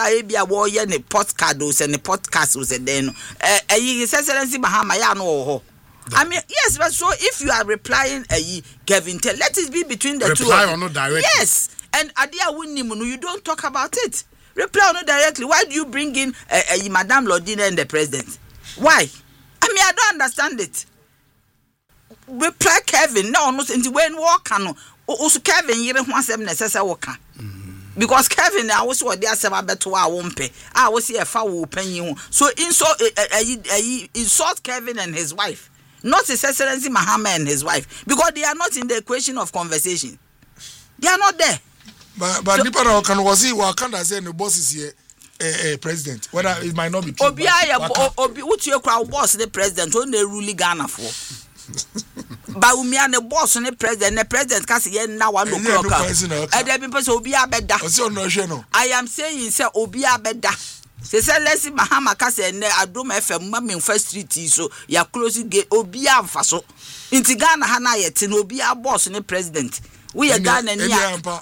cry be a warrior ne postcards and the podcasts and then His Excellency Mahama ya no. I mean, yes, but so if you are replying Kevin Tell, let it be between the two. Reply or not directly. Yes, and Adia Winnimu, you don't talk about it. Reply or not directly. Why do you bring in Madame Lodina and the president? Why? I mean, I don't understand it. Reply Kevin. No, no, into when walk no. Also Kevin, you don't want them necessary work. Because Kevin, I was what they are saying about to our won't pay. I was here for open you. So insult Kevin and his wife. Not His Excellency Mahama and his wife, because they are not in the equation of conversation. They are not there. But Nipa can was he what can I say the boss is here president? Whether it might not be true. What your crowd boss the president on the ruling Ghana for. But we are the boss and the president can say now 1 o'clock. And the people will be a better. I am saying, sir, Obia better. Se let's see Mahama kase ne Adom FM mami first street so ya close gate obi amfa so inti Ghana ha na yete no obi a boss ne president we ya Ghana ni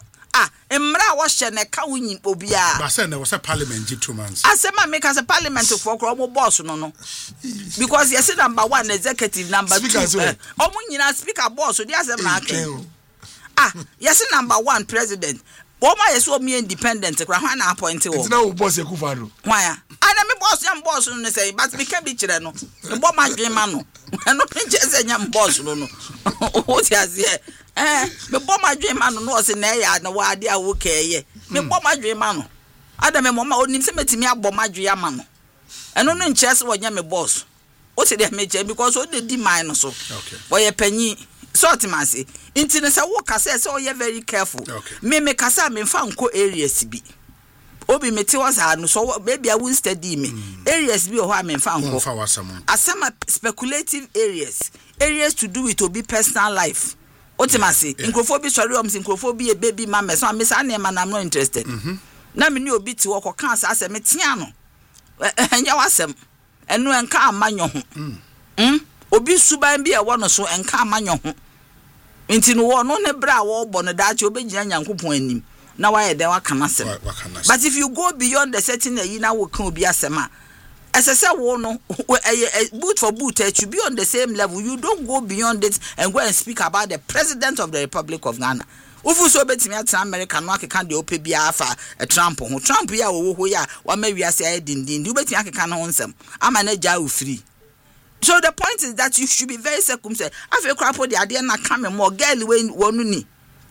emra wo hye ne ka wonyi obi a ba say na wo say parliament ji 2 months asema make as a parliament for kro mo boss no because yes number 1 executive number 2 omo nyina speaker boss so dey asema aken yes number 1 president Woma yeso me independent kra hwan na appoint wo. It's now boss Ekufado. Why? Ana me boss no say but me can be kire no. Me bo madwema no. No pinche say nyam boss no. O ti azie. Me bo madwema no no say na ya na wa ade a wo keye. Me bo madwema no. Ada me mama onim say metimi abọ madwe ama no. Eno no nche say wo nya me boss. O say dey me che because o dey di mine no so. Okay. Boy panyi sort man say inti ne say wo kase say you very careful. Me kasa me fa nko areas bi. Obi meti was no so baby I won't study me. Areas bi o ho me fa nko. Asama speculative areas to do with obi personal life. Otimase nkrofo bi sori om nkrofo bi e baby mama so me say na I'm not interested. Na me ni obi ti wo ko kan say me tia no. Enya wasem. Enu enka amanyo ho. Obi suban bi e wo no so enka amanyo ho. Inti no wo no ne bra wo bo no daache obegina nyankopon anim na wa ye de wa kana sem. But if you go beyond the certain na wo kan obi asema esese wo no boot for boot it should be on the same level. You don't go beyond it and go and speak about the president of the Republic of Ghana. Ufu so betimi atra America no akeka de ope bia afa Trump ho ya wo ya wa ma wiase aye dindin du betimi akeka no nsem ama na ja wo free. So the point is that you should be very circumspect. I feel crap for the idea na come more girl when wonu ni.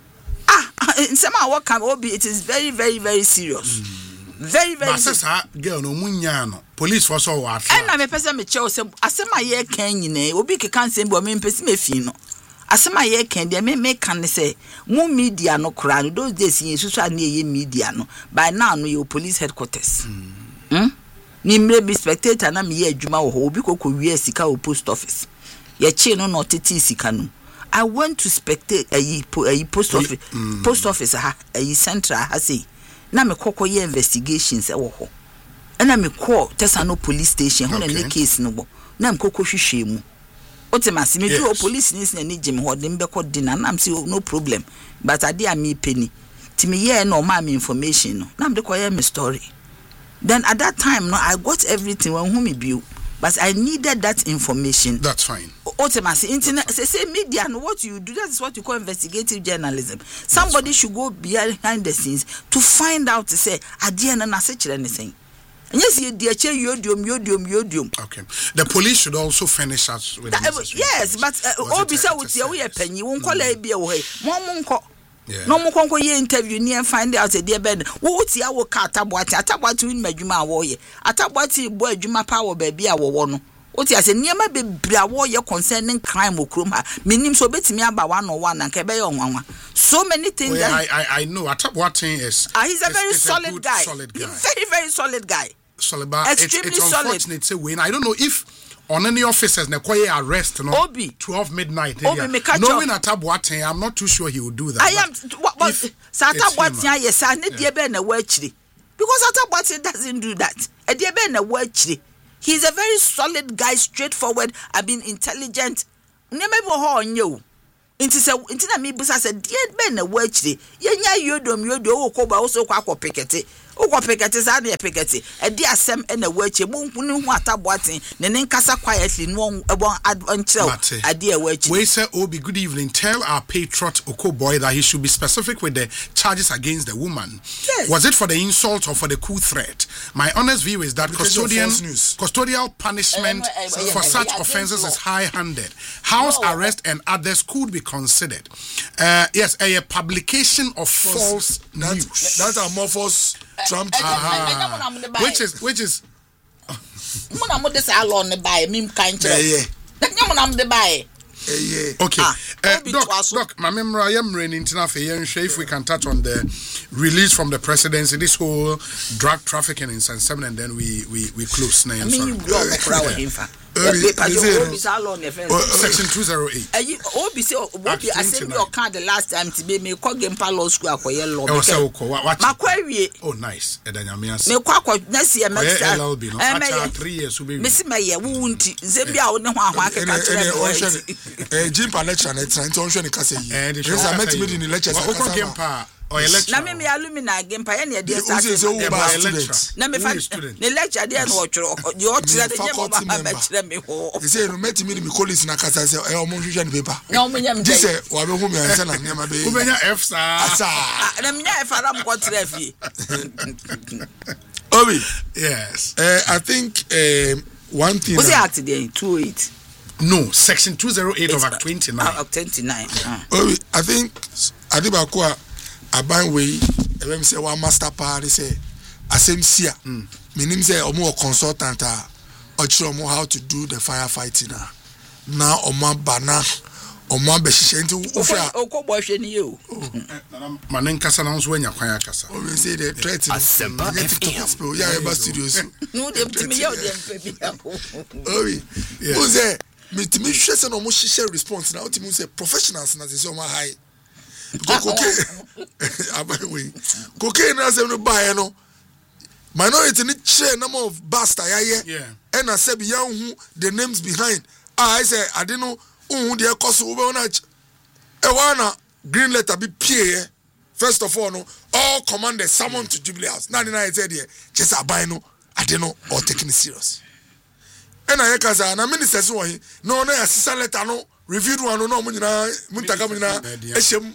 In some what can be it is very very very serious. Very very. But girl no munya no. Police for so what. And na me pese me che say asema ye kan nyine obi keka nsem bo me pese me fi no. Asema ye kan de me kan say mu media no kra no those days yin susu an ye media no. By now no your police headquarters. Ni mre be spectator na me ye adwuma wo obi kokko wie sika o post office ye che no no tete sika no. I went to spectate a post office ha a central ha say na me kokko ye investigations e wo ho na me call Tesano police station ho na case no bo na me kokko hwehwe mu otimasi me do police ni na gym ho de mbekọ dinner na am say no problem but ade am me penny ti me ye no ma me information no na me de koye me story. Then at that time, no, I got everything when whom he built, but I needed that information. That's fine. Ultimately, internet, say media, and what you do, that's what you call investigative journalism. Somebody should go behind the scenes to find out to say, I didn't say anything. And yes, yodium. Okay. The police should also finish us with that. Yes, but obisa with your penny won't call a be away. Mom. No more conquer ye interview near find out a dear bed. What's your work at Tabwati in Majuma warrior? At Tabwati boy Juma power baby our one. What I say near my baby warrior concerning crime or cruma, meaning so bet me about 101 and Kebe on one. So many things. I know Tabwati is. He's a very solid guy. Very, very solid guy. Solid, extremely it's unfortunate to win. I don't know if on any officers na koye arrest no Obi 12 midnight knowing Atabwate I'm not too sure he will do that. I am Atabwate yes ne die be na wachiri because Atabwate doesn't do that. E die be na wachiri. He's a very solid guy, straightforward, I mean intelligent. Nemebo ho onye inti na me busa say die be na wachiri. Ye nya yodom wo ko ba wo so kwa pikete. Uko pekete sa na pekete. E di asem e na wachi mu hu ataboaten ne nkasa quietly no ebon adventure ade e wachi. We say Obi, good evening. Tell our patriot Okoboy that he should be specific with the charges against the woman. Yes. Was it for the insult or for the coup threat? My honest view is that custodial punishment for such offences is high-handed. House arrest and others could be considered. Yes, a publication of false news. That's amorphous Trump. Which is. Okay. Doc, my memory, I am running if we can touch on the release from the presidency, this whole drug trafficking in San Seven, and then we close now. Section 208. Obi say Obi assembly your card the last time to be me call game law school akoye law. Oh nice. Me kwa next year next time. 3 years we be. Me see me ye wo nti zebia wo ne ho ahwa keka kire. Jim pa lecture na try to onhwe ne kasa yi. Yes I met me in the lecture kasa. Game pa or lecture. Na me alumni game pa ye ne dey start. Na me fa ne lecture dey na otworo. Yo tire dey me ba kire me ho. He say no met me in college na kasa say e o mo hwehwe ne paper. Na o menya me. This say wa be hu me ansa na ne ma be. Wo menya F sa. Na menya F ara mo tire fie. Obi. Yes. I think one thing. What's the act there? 208. No, section 208 of Act 29. Act 29. Obi, I think Adibakwa aban we em say one master party say asem sia. Meaning say omo consultant or omo how to do the firefighting now omo bana omo be hihye nti ufra okobọ hwe ni yo manenkasa na nso anya kwan akasa o we say the threat no yeah eba studios no dem timi ye dem pe bi obi o say mitimi hwe se no mo hihye response na otimi say professionals na say omo high cocaine na say no buy no minority ni share number of basta yaye and I say hu the names behind I say I didn't know the cost over on a green letter be PA. First of all, no, all commanders summoned to Jubilee House. 99 said here, just a buy no, I don't know, or taking it serious. And I can say, and a minister so no, assistant letter no, reviewed one no, Muntagamina, Eshem.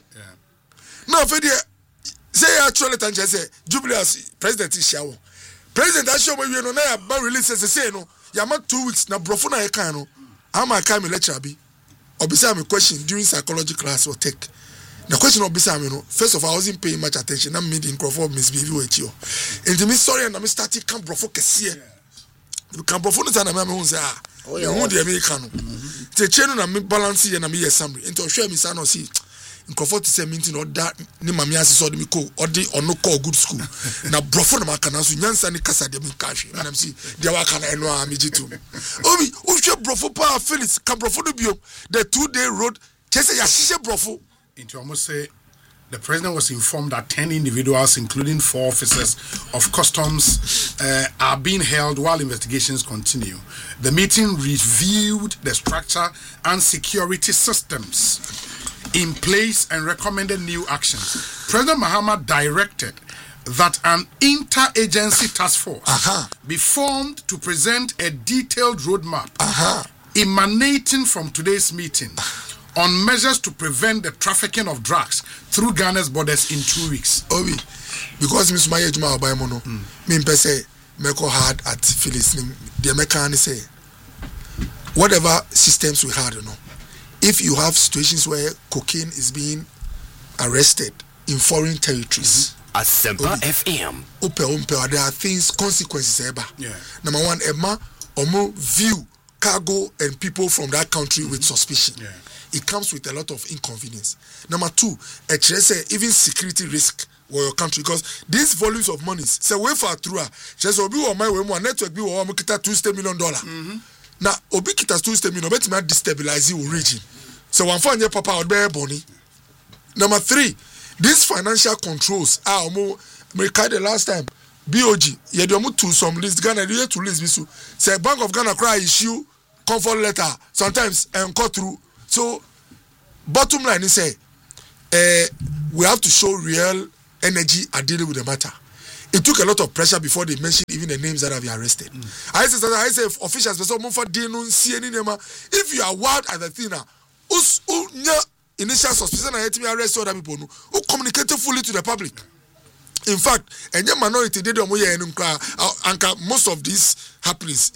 No, for the say actually, and just say, Jubilee House, President is show. President, I show you know, but releases a say no, Yama 2 weeks, na brofuna ekano, how my time lecture be. Obisa me question during psychology class or take. The question obisa me no. First of all, I wasn't paying much attention. I'm meeting Crawford misbehave with you. And to me sorry and I started come brofo kese. Come brofo no time na me hu say ah. You hu the American. Te chenu na me balance here na me summary. Into share me say no see. Crawford say meeting or that ni mami asese me ko or the or no call good school. Na brofo na maka na so nyansa ni kasa de me kashi. Na me see dia waka na eno amiji tu. Obi, o hwe brofo pa Felix, ka brofo no bio. The 2-day road, chese ya hihye brofo. Into almost say the president was informed that 10 individuals, including 4 officers of customs, are being held while investigations continue. The meeting reviewed the structure and security systems in place and recommended new actions. President Mahama directed that an inter-agency task force be formed to present a detailed roadmap emanating from today's meeting on measures to prevent the trafficking of drugs through Ghana's borders in 2 weeks. Obi, because Miss Maya Juma Obaimono, me say meko hard at Phyllis. The mechanic say whatever systems we had, if you have situations where cocaine is being arrested in foreign territories. Asempa FM. There are things, consequences. Number one, Omo view cargo and people from that country with suspicion. It comes with a lot of inconvenience. Number two, even security risk for your country because these volumes of money. So way far through, just obi or my way more network be or kita $2 million. Now obi kita $2 million, bet me destabilize the region. So one for your papa out there bonny. Number three, these financial controls are more. The last time BOG you do to some list Ghana you to list bisu. Say Bank of Ghana cry issue comfort letter sometimes and cut through. So bottom line is say we have to show real energy at dealing with the matter. it took a lot of pressure before they mentioned even the names that have been arrested. I say officials, if you are wild at the thing, initial suspicion and to arrest other people who communicated fully to the public. In fact, and your minority did most of these happenings,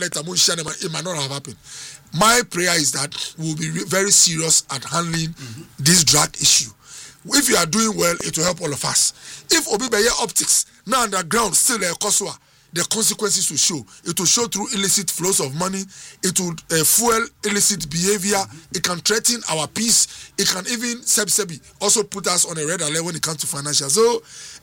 it might not have happened. My prayer is that we'll be very serious at handling this drug issue. If you are doing well, it will help all of us. If Obibeya Optics now underground still a Kosua, the consequences will show. It will show through illicit flows of money. It will fuel illicit behavior. It can threaten our peace. It can even also put us on a red alert when it comes to financial. So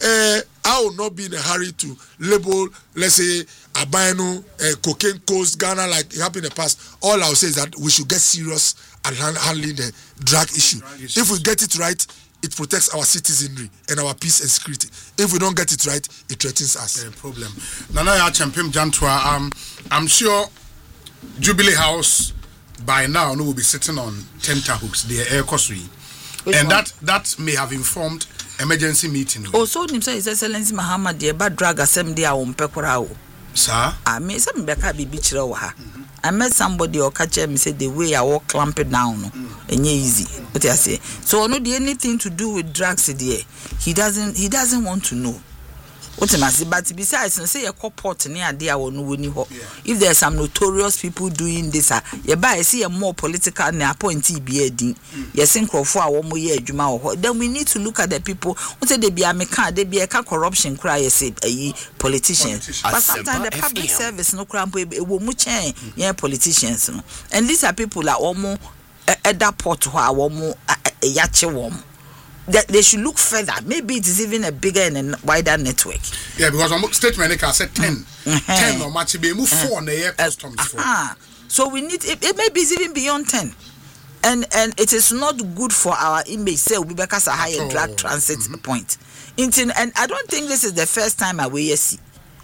I will not be in a hurry to label, let's say, Abano, cocaine coast, Ghana, like it happened in the past. All I will say is that we should get serious at handling the drug issue. If we get it right, it protects our citizenry and our peace and security. If we don't get it right, it threatens us. Problem. Nana Champim Jantua, I'm sure Jubilee House by now will be sitting on tenterhooks, the air cosry. And that may have informed emergency meeting. Also, His Excellency Muhammad, the bad drug assembly on Pekorao. Sir? I made some Becca be bichroha. I met somebody or catch him say the way I walk clamp it down and easy. What I say. So no anything to do with drugs there. He doesn't want to know. What am I say? But besides, say a corporate near there or no if there's some notorious people doing this, I see a more political and appointee being yes, in for 1 more year, then we need to look at the people. What say they be a mechanic, they be a corruption cry, say a politician. But sometimes the public service no cramp will much politicians. And these are people that almost at that pot who are almost a yache warm. That they should look further. Maybe it is even a bigger and a wider network. Yeah, because on statement I said 10. 10 or much be move 4 on the air customs for. So we need it maybe it's even beyond 10. And it is not good for our image. Say we because a higher drug transit point. And I don't think this is the first time I see.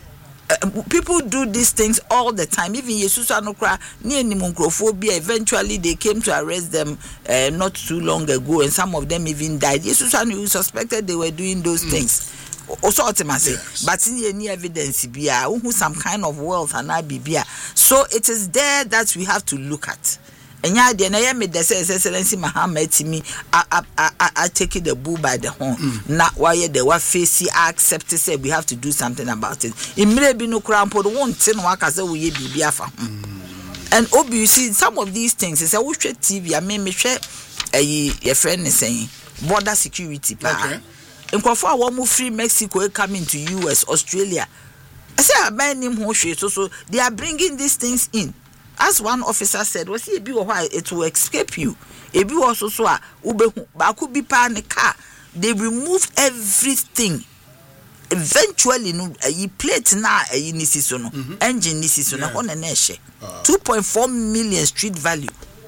People do these things all the time. Even Jesus Anokra near Nimungrophobia, eventually they came to arrest them not too long ago, and some of them even died. Jesus Anu suspected they were doing those things. Also, yes. But in any evidence, who some kind of wealth and IBBA. So it is there that we have to look at. And yeah, the name made the Excellency Muhammad to me. I take the bull by the horn. Not why they were facing. I accept it. Say we have to do something about it. It may be no crown for the 1 10 workers that we be biafa. And obviously, some of these things is a watch TV. I mean, me share a friend is saying border security. Okay. And for one move free Mexico coming to US, Australia. I say I buy him so they are bringing these things in. As one officer said, was he be why it will escape you? It be also so but could be in the car. They removed everything. Eventually, you plate now a engine this on a nation. 2.4 million street value.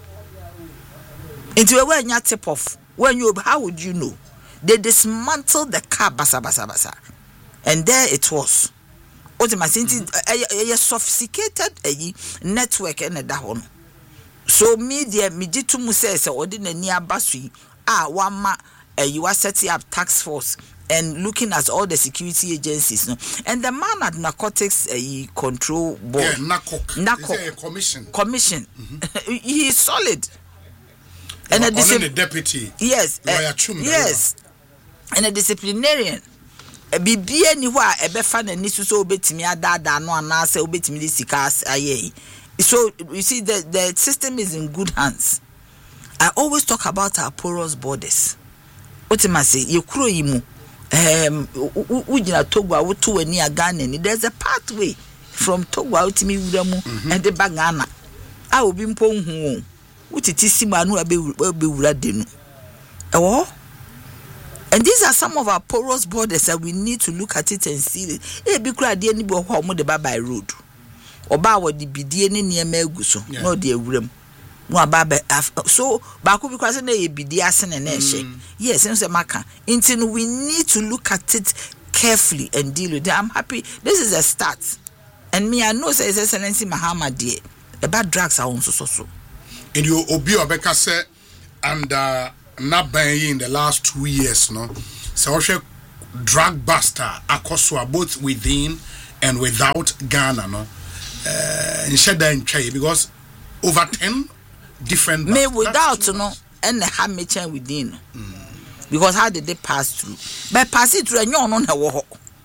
Into a way you tip off. When you how would you know? They dismantled the car basa. And there it was. Ultimately, a sophisticated network and that one. So media to Muses or didn't near Basui. Wama you are setting up task force and looking at all the security agencies. No? And the man at Narcotics Control Board. NACO. Commission. He is solid. And the deputy. Yes. Yes. And a disciplinarian. Bibia ni wa ebefa na ni so obetimi adada no anase obetimi sikas aye. So you see the system is in good hands. I always talk about our porous borders. Ultimately, you kuro yimu ujina Togo wutu weni Ghana ni there's a pathway from Togo ultimi wuramu and the Ghana. A obi mpo hu utiti manu abe wura denu. Ewo. And these are some of our porous borders that we need to look at it and see it. Eh, be cry the anybody who the by road. Oba what the BDN near Meguso, no dear room. No baba so Baku because they be the asin and nation. Yes, since a maka. Until we need to look at it carefully and deal with it. I'm happy. This is a start. And me, I know His Excellency Muhammad dear. About drugs are also so. And you Obi Obeka said and not buying in the last 2 years, no. So drug buster akoswa both within and without Ghana no in Sheda and Chai because over 10 different me without no and the hammer within because how did they pass through but pass it through and you on a war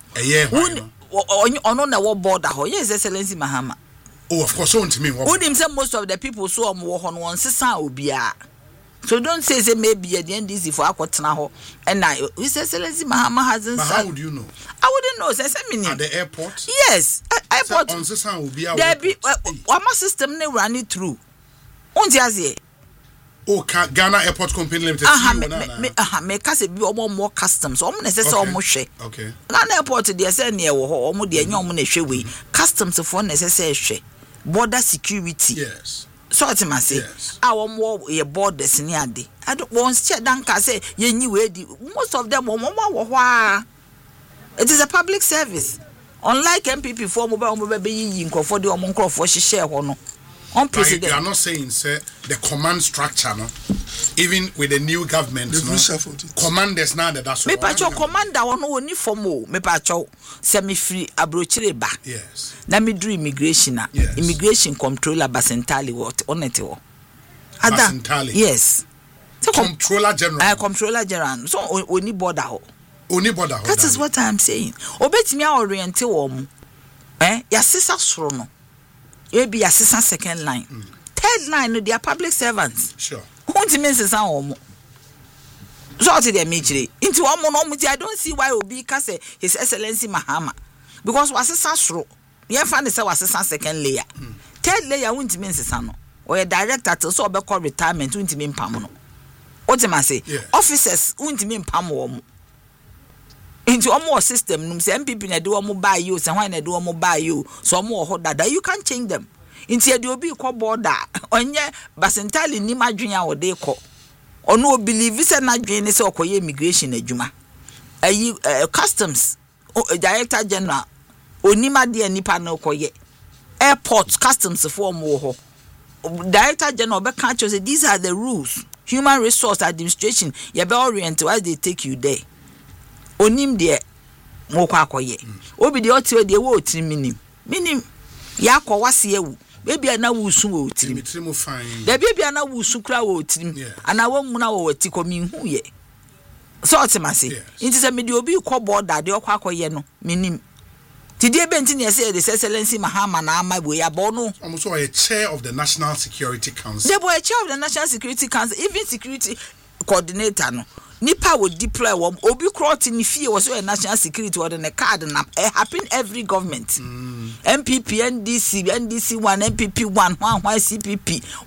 on a war border yes excellency Mahama. Oh, of course, on to me. Most of the people saw more on one sister will be. So don't say maybe at the end easy for Aquatana. And I, His Excellency Mahama hasn't. But how would you know? I wouldn't know. At the airport? Yes, airport. On sister will be out. There be one system they run it through. On the oh, Ghana Airport Company Limited. Make us be more customs. Okay. Ghana Airport, they say near or more the young customs for necessary. Border security. Yes. So what I say? Our more a borders near day. I don't want to say ye knew most of them it is a public service. Unlike MPP for mobile baby in for the Omonco for she share or no. You are not saying, sir, the command structure, no? Even with the new government, no? Commanders now that's me pacho commander one only for more. Me pacho semi free abrochire ba. Yes. Na me do immigration na. Yes. Immigration controller Basentali what on it wo. Basentali. Yes. So Controller General. Controller General. So only border ho. Only border ho. That is what I am saying. Obetimi a orient wo. Ya sisa soro no. You be assistant second line. Third line, they are public servants. Sure. Who means is our so to the major. Into I don't see why Obi say His Excellency Mahama. Because was assistant sro. You find the assistant second layer. Third layer won't mean sano. Or a director to so be called retirement won't mean pamono. What am I say? Officers won't mean pamo. Into a more system, some people na do a buy you, some when they do a buy you, some more hot that you can't change them. Into a do be called border on ye, but entirely ni madrian or they call. Or no believe it's a Nigerian is or immigration a juma. A customs director general or nima dear nipa no koye. Airports customs for more. Director general but can't say these are the rules. Human resource administration, you be oriented why they take you there. Onim de mokwa akoye obi de otie de wo otiri minim ya kwawase ewu bebi ana wusu wo otiri mitrimu fine de bebi ana wusu kra wo otiri ana wo muna wo wati ko minhu ye so otimase nti se me de obi kɔ border de okwa akoye no minim ti de benti ne say the Excellency Mahama na ama bo ya bo no so a chair of the National Security Council. The boy chair of the National Security Council, even security coordinator no nipa will deploy obi crowd in fear was a national security or the card and it happen every government. MPP, NDC 1, MPP 1, CPP.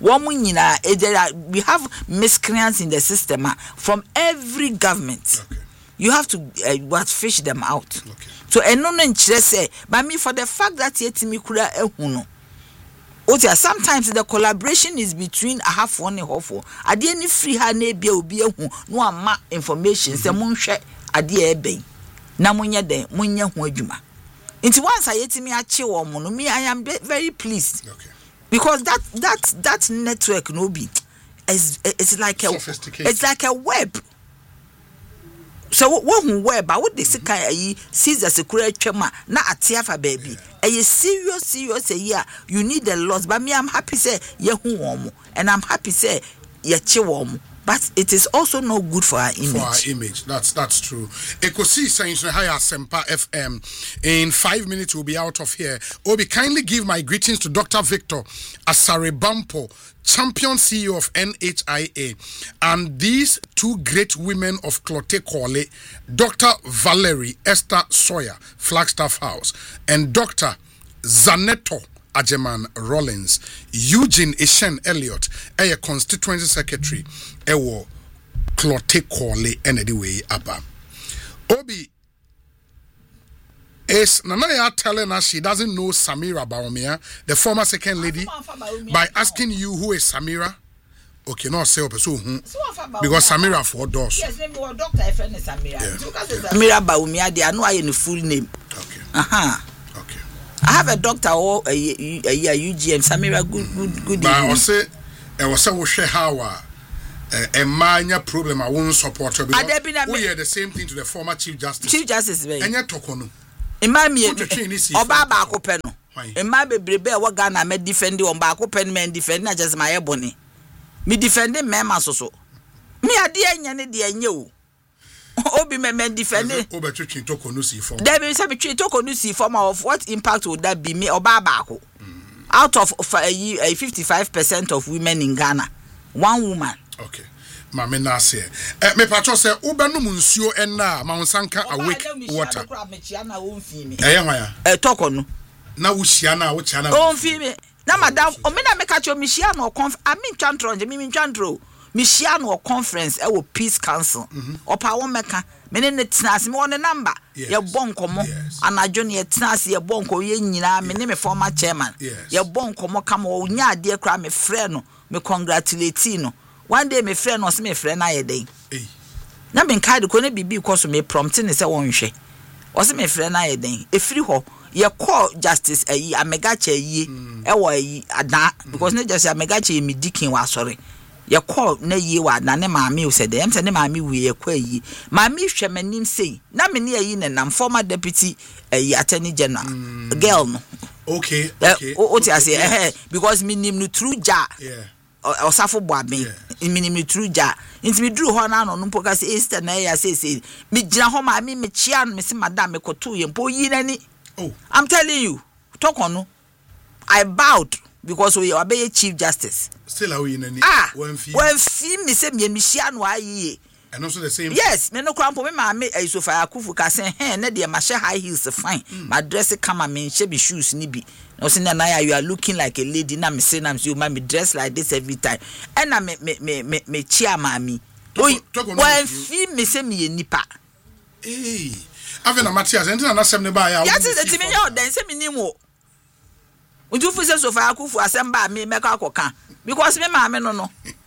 We have miscreants in the system from every government. Okay. You have to fish them out. Okay. So eno say, but me for the fact that yetimi kura ehuno. Sometimes the collaboration is between a half one and half four. I didn't free her neighbor obi ehu no ama information say monhwe ade ebe na munya den munya ho adwuma. Nti once I yetimi ache wo mo no me I am very pleased. Okay. Because that network no be it's like a web. So what web I would say sees as a correct chema na atiafa baby. A serious yeah, you need a lot. But me I'm happy say yehu and I'm happy say ye but it is also not good for our image. For our image, that's true. Ekosi saying hi Sempa FM. In 5 minutes we'll be out of here. Obi, kindly give my greetings to Dr. Victor Asarebampo, champion CEO of NHIA, and these two great women of Clote Kole, Dr. Valerie Esther Sawyer, Flagstaff House, and Dr. Zaneto Ajeman Rollins, Eugene Ishen Elliott, a constituency secretary, ewo Clote Kole, and anyway, Abba. Obi is Nanaya telling us she doesn't know Samira Baumia, the former second lady, by asking you who is Samira. Okay, not say so because Samira for doors. Yes, name was Dr. FN Samira. Samira Baumia, they are no in the full name. Okay. Okay. I have a doctor or a UGM Samira good. But I say, I was so share how a minor problem I won't support her because we are the same thing to the former Chief Justice. Chief Justice, very. And yet, Tokono. Imami, Obaba Copeno. Imami Brebe, what Ghana may defend you on Bako Pen men defend not just my ebony. Me defending Mamma so. Me a dear Yanni dear you. Obi men defending. Over treating Tokonusi for. There is a between Tokonusi form of what impact would that be me or Babako? Out of a 55% of women in Ghana, one woman. Okay. Mama na say me patcho say ubanu munsuo enna ma nsanka awake water talk on na wo hia na wo chia na o fi me na madam o me na me ka cho me hia no I mean twantro nje me twantro me hia no conference e wo peace council opa wo meka me ne tenase me won number ye bonkomo anajo ne tenase ye bonko ye nyina me ne me former chairman ye bonkomo kam wo nya ade kra me frɛ no me congratulate no. One day my friend was my friend I day. Na me nka de ko na bibi because me prompting say won hwe. Was my friend I day. E free ho ye call justice ayi amega cha yi e wo ayi ada because na just amega cha mi dikin wa sorry. Ye call na yi wa na ne maami o say dem say ne maami we ye kwa yi. Maami hwe manim sei. Na me ne ayi na former deputy ayi attorney general. Girl no. Okay. O ti say because me nim no true ja. Yeah. Osafo boabe minimi truja nti me duru ho na no mpoka se Easter na ya se me gina ho ma me chia no me se madam me koto ye mpo yi nani. I'm telling you talk on. I bowed because we obey Chief Justice still are we nani when fi me se me chia no ayi and also the same yes me no krampo me ma me Sofa Akufu ka se na de ma she high heels fine my dress kama me she be shoes ni bi. No, you are looking like a lady. Na me say na you me dress like this every time. And na me chia mami. When fi me say me nipa. Hey, Avena Matthias, enti na asem ne ba ya. Yes, it's me ya den say me nim wo. Unju fu say Sofa Akufu asem ba me meka akoka because me ma me no.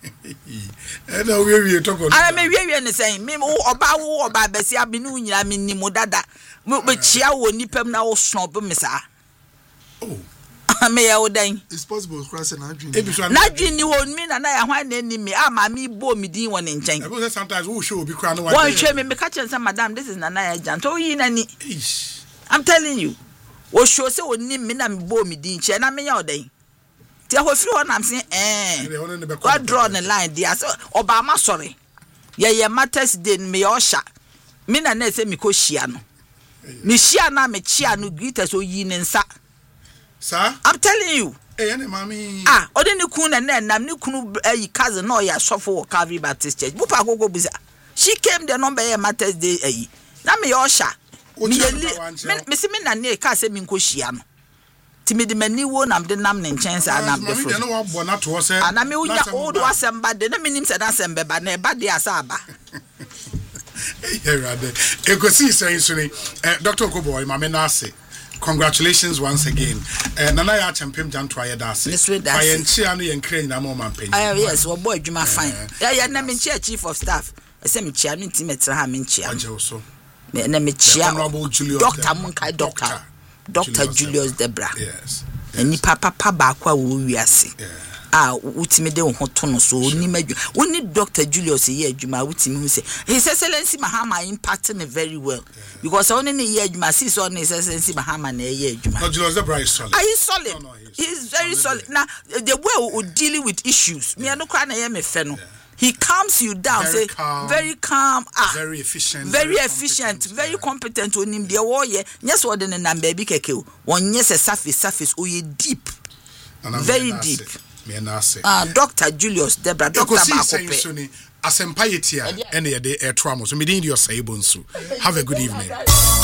And we talk on. I me we ne say me oba besi abi no nyira me nim dada. Me chia wo nipam na wo snob me sa. Oh, me ya odan. It's possible cross na dream. Na dream ni won me na ya hwan na ni me ama me bo me din won nchen. Because sometimes we show be cry no one. One show me ka chen say madam this is Nana ya Jan. To yi na ni. I'm telling you. O show say oni me na me bo me din che na me ya odan. Ti ho firi ho na am say God draw the line there. So Obama sorry. Ye matters day me ya osha. Me na say me ko hia no. Me hia na me chia no greet so yi ne nsa. Sir? I'm telling you. Hey, any mommy. Ode ni kunu na nam ni kunu cousin no ya sofo Calvary Baptist Church. Bupa gogo biza. She came the number here Matters Day na me osha. Me se me na ne ka se me nko hia no. Ti me de mani wo nam de nam ne nchen sa nam de fro. Me no wa bo na to se. Na me unya old wasem ba de na me nim se na sem be ba na e ba de asa ba. Hey rather. E go see say so ni Dr. Koboy mama na say. Congratulations once again. Nana ya champion janto ayedase. Ayen chia no yen kra nyina mo mampanyi. Yes, wo boy dwuma fine. Ya na me chia chief of staff. Ese me chia me team etra ha me chia. Aje so. Me na me chia. Dr. Munkai Dr. Julius Debra. Yes. Eni papa ba kwa wo wiase. Utimi de ho to no so oni madwu oni Dr. Julius ye adwuma utimi hu say His Excellency Mahama impacting it very well because only ne ye adwuma see so His Excellency Mahama na ye adwuma. No, Julius Debra is solid. He's solid. No, he's very solid. Now the way we dealing with issues me no cry na ye me fe no. He calms you down, very calm, very calm, very efficient, very competent. Onim de wo ye yes wo de na baby keke o won yes surface o ye deep, very deep. Dr. Julius Debra, Dr. Bakope. Asempa yetia ene ye de etwa mo so me din di osai bonsu. Have a good evening.